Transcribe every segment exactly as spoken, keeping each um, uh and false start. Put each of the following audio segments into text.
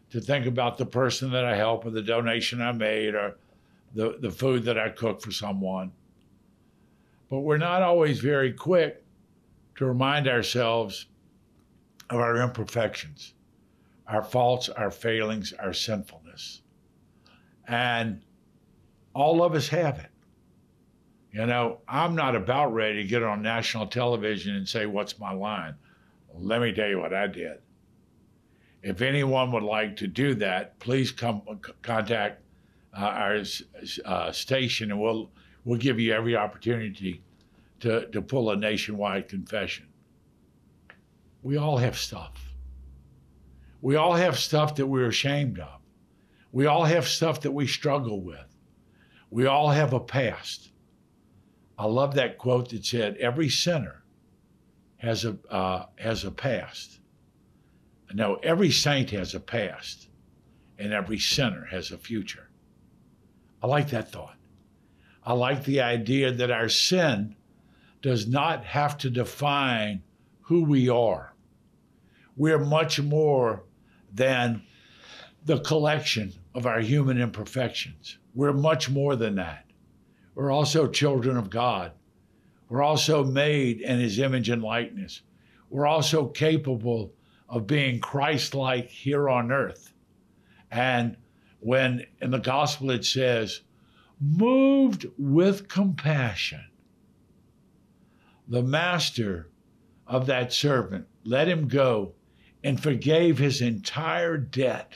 to think about the person that I help or the donation I made or the, the food that I cook for someone. But we're not always very quick to remind ourselves of our imperfections, our faults, our failings, our sinfulness. And all of us have it. You know, I'm not about ready to get on national television and say, what's my line? Well, let me tell you what I did. If anyone would like to do that, please come contact uh, our uh, station, and we'll we'll give you every opportunity to, to pull a nationwide confession. We all have stuff. We all have stuff that we're ashamed of. We all have stuff that we struggle with. We all have a past. I love that quote that said, every sinner has a, uh, has a past. No, every saint has a past, and every sinner has a future. I like that thought. I like the idea that our sin does not have to define who we are. We're much more than the collection of our human imperfections. We're much more than that. We're also children of God. We're also made in his image and likeness. We're also capable of being Christ-like here on earth. And when in the gospel it says, moved with compassion, the master of that servant let him go and forgave his entire debt.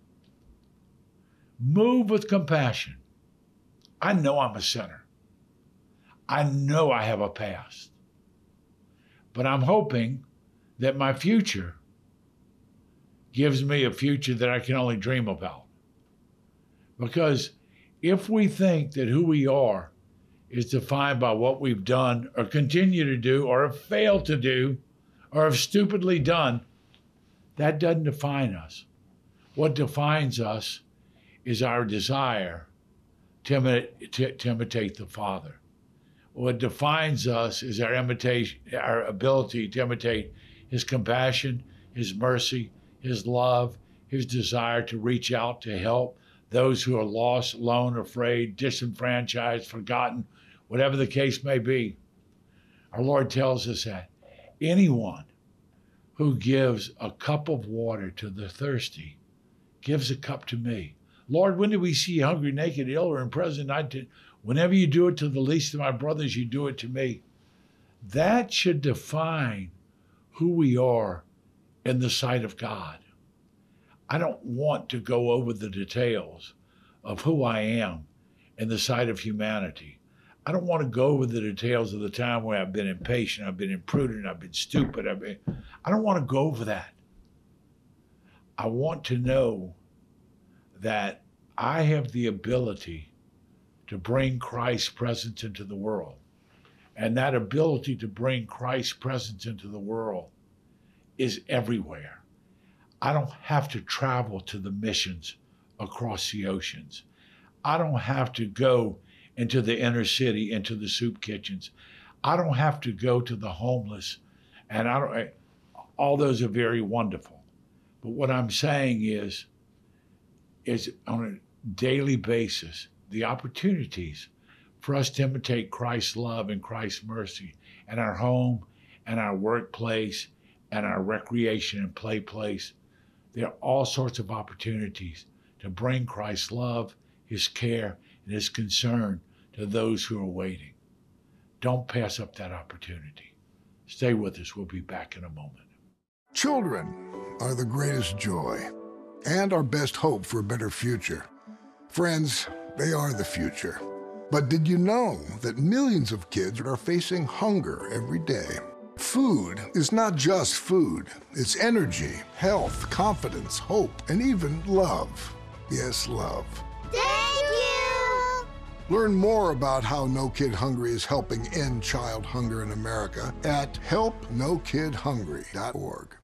Move with compassion. I know I'm a sinner. I know I have a past. But I'm hoping that my future gives me a future that I can only dream about. Because if we think that who we are is defined by what we've done or continue to do or have failed to do or have stupidly done, that doesn't define us. What defines us is our desire to imitate, to, to imitate the Father. What defines us is our imitation, our ability to imitate his compassion, his mercy, his love, his desire to reach out to help those who are lost, alone, afraid, disenfranchised, forgotten, whatever the case may be. Our Lord tells us that anyone who gives a cup of water to the thirsty gives a cup to me. Lord, when did we see you hungry, naked, ill, or in prison? I did. Whenever you do it to the least of my brothers, you do it to me. That should define who we are in the sight of God. I don't want to go over the details of who I am in the sight of humanity. I don't want to go over the details of the time where I've been impatient, I've been imprudent, I've been stupid. I've been, I don't want to go over that. I want to know that I have the ability to bring Christ's presence into the world. And that ability to bring Christ's presence into the world is everywhere. I don't have to travel to the missions across the oceans. I don't have to go into the inner city, into the soup kitchens. I don't have to go to the homeless. And I don't, all those are very wonderful. But what I'm saying is, is on a daily basis, the opportunities for us to imitate Christ's love and Christ's mercy in our home and our workplace and our recreation and play place. There are all sorts of opportunities to bring Christ's love, his care, and his concern to those who are waiting. Don't pass up that opportunity. Stay with us. We'll be back in a moment. Children are the greatest joy and our best hope for a better future. Friends, they are the future. But did you know that millions of kids are facing hunger every day? Food is not just food. It's energy, health, confidence, hope, and even love. Yes, love. Thank you! Learn more about how No Kid Hungry is helping end child hunger in America at help no kid hungry dot org.